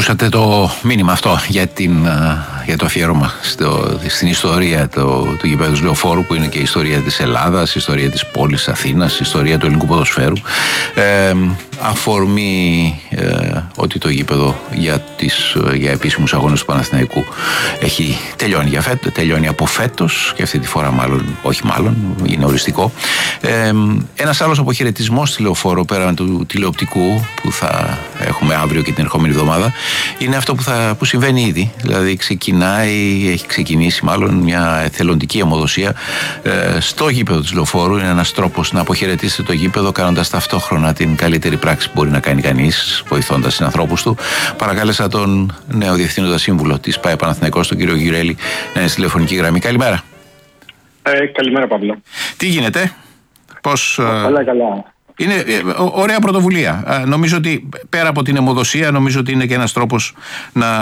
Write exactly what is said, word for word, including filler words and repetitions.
Ακούσατε το μήνυμα αυτό για, την, για το αφιέρωμα στο, στην ιστορία το, του γηπέδου Λεωφόρου, που είναι και η ιστορία της Ελλάδας, η ιστορία της πόλης Αθήνας, η ιστορία του ελληνικού ποδοσφαίρου. Ε, αφορμή ε, ότι το γήπεδο για, τις, για επίσημους αγώνες του Παναθηναϊκού έχει τελειώνει, για φέτο, τελειώνει από φέτος, και αυτή τη φορά μάλλον, όχι μάλλον, είναι οριστικό. Ε, ένας άλλος αποχαιρετισμός στη Λεωφόρο, πέραν του τηλεοπτικού που θα έχουμε αύριο και την ερχόμενη εβδομάδα, είναι αυτό που, θα, που συμβαίνει ήδη. Δηλαδή ξεκινάει, έχει ξεκινήσει μάλλον μια εθελοντική αιμοδοσία ε, στο γήπεδο της Λεωφόρου. Είναι ένας τρόπος να αποχαιρετήσετε το γήπεδο, κάνοντας ταυτόχρονα την καλύτερη πράξη που μπορεί να κάνει κανείς, βοηθώντας συνανθρώπους του. Παρακάλεσα τον νέο διευθύνοντα σύμβουλο της ΠΑΕ Παναθηναϊκός, τον κύριο Γιουρέλη, να είναι στη τηλεφωνική γραμμή. Καλημέρα. Ε, καλημέρα, Παύλο. Τι γίνεται, πώς... Καλά, καλά. Είναι ωραία πρωτοβουλία. Νομίζω ότι πέρα από την αιμοδοσία, νομίζω ότι είναι και ένας τρόπος να